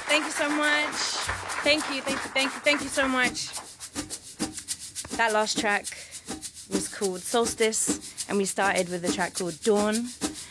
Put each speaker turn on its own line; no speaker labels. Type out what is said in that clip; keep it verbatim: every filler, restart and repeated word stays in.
Thank you so much. Thank you, thank you, thank you, thank you so much. That last track was called Solstice, and we started with a track called Dawn